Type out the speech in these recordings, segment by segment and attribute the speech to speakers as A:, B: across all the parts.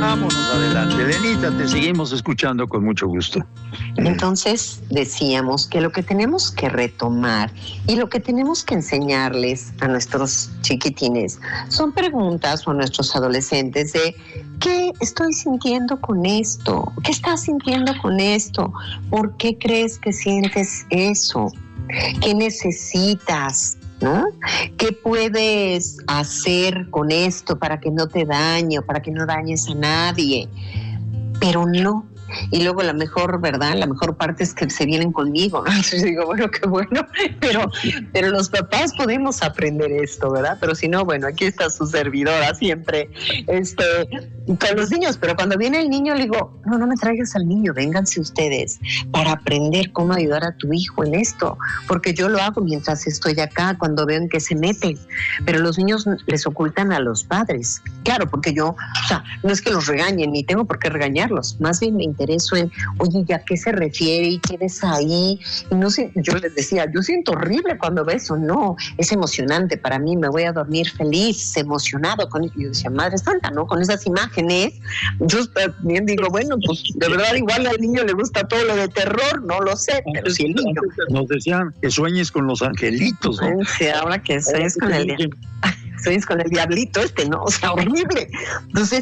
A: vámonos adelante. Lenita, te seguimos escuchando con mucho gusto.
B: Entonces decíamos que lo que tenemos que retomar y lo que tenemos que enseñarles a nuestros chiquitines son preguntas o a nuestros adolescentes de ¿qué estoy sintiendo con esto? ¿Qué estás sintiendo con esto? ¿Por qué crees que sientes eso? ¿Qué necesitas? ¿No? ¿Qué puedes hacer con esto para que no te dañe o para que no dañes a nadie? Pero no. Y luego la mejor, ¿verdad? La mejor parte es que se vienen conmigo, ¿no? Entonces digo, bueno, qué bueno, pero los papás podemos aprender esto, ¿verdad? Pero si no, bueno, aquí está su servidora siempre, con los niños, pero cuando viene el niño le digo, no me traigas al niño, vénganse ustedes para aprender cómo ayudar a tu hijo en esto, porque yo lo hago mientras estoy acá, cuando veo en qué se meten, pero los niños les ocultan a los padres, claro, porque yo, o sea, no es que los regañen, ni tengo por qué regañarlos, más bien me intereso en, oye, ¿ya qué se refiere? ¿Y qué ves ahí? Y no sé, yo les decía, yo siento horrible cuando veo eso, no, es emocionante para mí, me voy a dormir feliz, emocionado, y yo decía, Madre Santa, ¿no? Con esas imágenes, yo también digo, bueno, pues de verdad igual al niño le gusta todo lo de terror, no lo sé, pero si el niño...
A: Nos decían que sueñes con los angelitos, ¿no?
B: Sí, ahora que sueñes con el diablito ¿no? O sea, horrible. Entonces,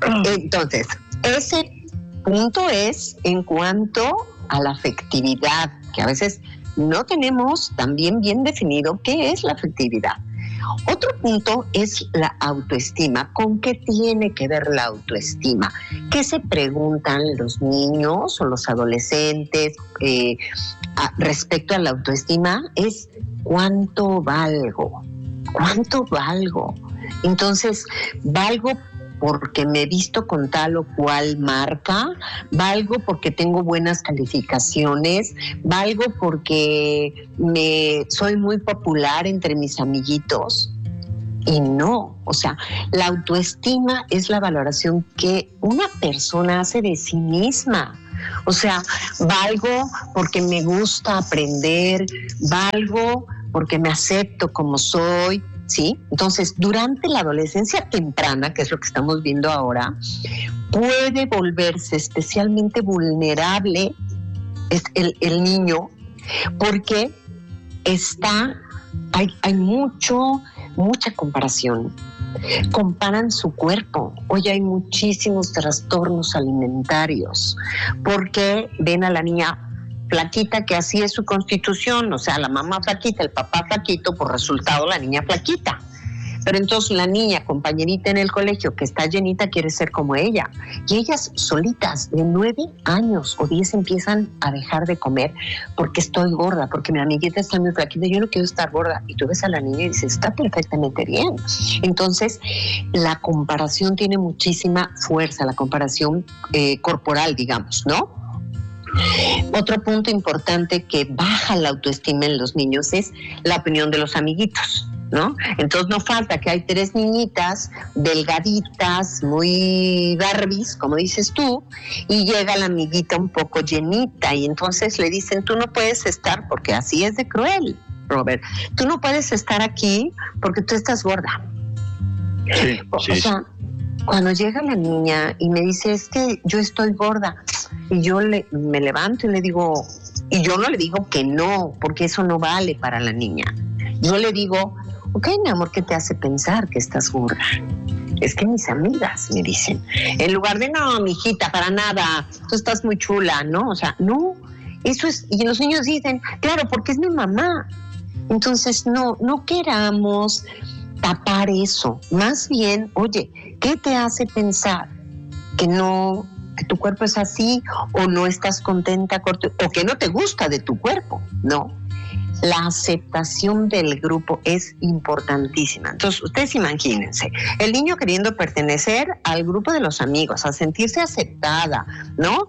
B: ese punto es en cuanto a la afectividad, que a veces no tenemos también bien definido qué es la afectividad. Otro punto es la autoestima. ¿Con qué tiene que ver la autoestima? ¿Qué se preguntan los niños o los adolescentes respecto a la autoestima? Es ¿cuánto valgo? ¿Cuánto valgo? Entonces, ¿valgo porque me he visto con tal o cual marca? ¿Valgo porque tengo buenas calificaciones? ¿Valgo porque soy muy popular entre mis amiguitos? Y no, o sea, la autoestima es la valoración que una persona hace de sí misma. O sea, valgo porque me gusta aprender, valgo porque me acepto como soy, ¿sí? Entonces, durante la adolescencia temprana, que es lo que estamos viendo ahora, puede volverse especialmente vulnerable el niño, porque hay mucha comparación. Comparan su cuerpo. Hoy hay muchísimos trastornos alimentarios porque ven a la niña flaquita, que así es su constitución, o sea, la mamá flaquita, el papá flaquito, por resultado la niña flaquita. Pero entonces la niña, compañerita en el colegio, que está llenita, quiere ser como ella. Y ellas solitas, de 9 años o 10, empiezan a dejar de comer porque estoy gorda, porque mi amiguita está muy flaquita, yo no quiero estar gorda. Y tú ves a la niña y dices, está perfectamente bien. Entonces, la comparación tiene muchísima fuerza, la comparación corporal, digamos, ¿no? Otro punto importante que baja la autoestima en los niños es la opinión de los amiguitos, ¿no? Entonces no falta que hay 3 niñitas delgaditas, muy Barbies, como dices tú, y llega la amiguita un poco llenita y entonces le dicen, tú no puedes estar, porque así es de cruel, Robert, tú no puedes estar aquí porque tú estás gorda.
A: Sí,
B: o sea, cuando llega la niña y me dice, es que yo estoy gorda, y yo me levanto y le digo, y yo no le digo que no, porque eso no vale para la niña. Yo le digo, ok, mi amor, ¿qué te hace pensar que estás gorda? Es que mis amigas me dicen, en lugar de, no, mijita, para nada, tú estás muy chula, ¿no? O sea, no, eso es, y los niños dicen, claro, porque es mi mamá. Entonces, no queramos tapar eso, más bien, oye, ¿qué te hace pensar que tu cuerpo es así, o no estás contenta o que no te gusta de tu cuerpo? No. La aceptación del grupo es importantísima. Entonces, ustedes imagínense, el niño queriendo pertenecer al grupo de los amigos, a sentirse aceptada, ¿no?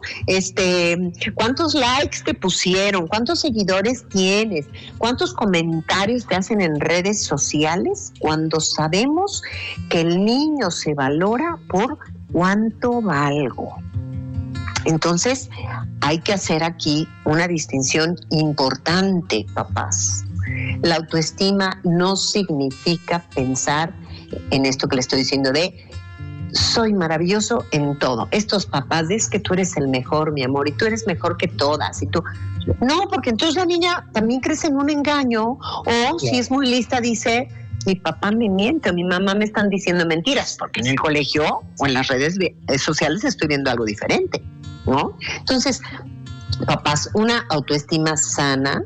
B: ¿Cuántos likes te pusieron? ¿Cuántos seguidores tienes? ¿Cuántos comentarios te hacen en redes sociales? Cuando sabemos que el niño se valora por cuánto valgo. Entonces, hay que hacer aquí una distinción importante, papás. La autoestima no significa pensar en esto que le estoy diciendo de soy maravilloso en todo. Estos papás, es que tú eres el mejor, mi amor, y tú eres mejor que todas, y tú... No, porque entonces la niña también crece en un engaño, o si es muy lista dice, mi papá me miente, o mi mamá me están diciendo mentiras, porque en el colegio o en las redes sociales estoy viendo algo diferente, ¿no? Entonces, papás, una autoestima sana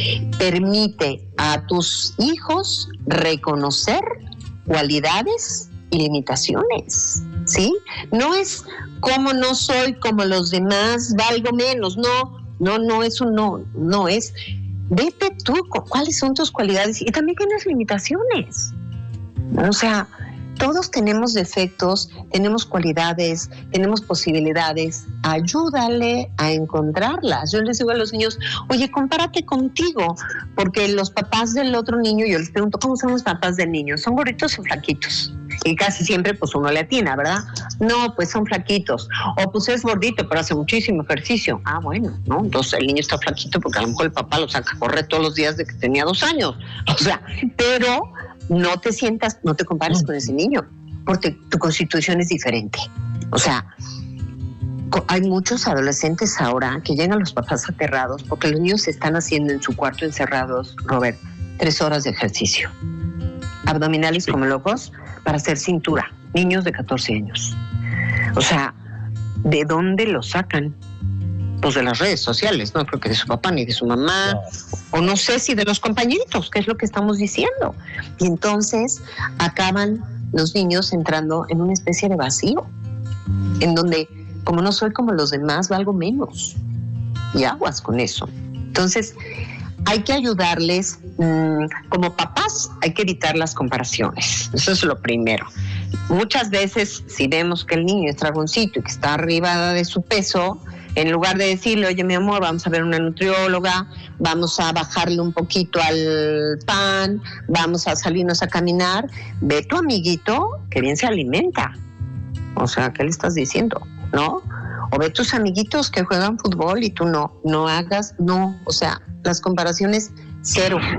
B: permite a tus hijos reconocer cualidades y limitaciones, ¿sí? No es como no soy como los demás, valgo menos, no, eso no es, vete tú, cuáles son tus cualidades y también tienes limitaciones, o sea, todos tenemos defectos, tenemos cualidades, tenemos posibilidades. Ayúdale a encontrarlas. Yo les digo a los niños, oye, compárate contigo, porque los papás del otro niño, yo les pregunto, ¿cómo son los papás del niño? ¿Son gorditos o flaquitos? Y casi siempre, pues uno le atina, ¿verdad? No, pues son flaquitos. O pues es gordito, pero hace muchísimo ejercicio. Ah, bueno, ¿no? Entonces el niño está flaquito porque a lo mejor el papá lo saca a correr todos los días de que tenía 2 años. O sea, pero... no te compares con ese niño, porque tu constitución es diferente. O sea, hay muchos adolescentes ahora que llegan los papás aterrados porque los niños se están haciendo en su cuarto encerrados, Robert, 3 horas de ejercicio. Abdominales como locos para hacer cintura. Niños de 14 años. O sea, ¿de dónde los sacan? Pues de las redes sociales, no creo que de su papá ni de su mamá, o no sé si de los compañeritos, que es lo que estamos diciendo. Y entonces acaban los niños entrando en una especie de vacío, en donde, como no soy como los demás, valgo menos. Y aguas con eso. Entonces, hay que ayudarles, como papás, hay que evitar las comparaciones. Eso es lo primero. Muchas veces, si vemos que el niño es dragoncito y que está arriba de su peso, en lugar de decirle, oye, mi amor, vamos a ver una nutrióloga, vamos a bajarle un poquito al pan, vamos a salirnos a caminar, ve tu amiguito que bien se alimenta. O sea, ¿qué le estás diciendo? ¿No? O ve tus amiguitos que juegan fútbol y tú no hagas, no. O sea, las comparaciones, cero.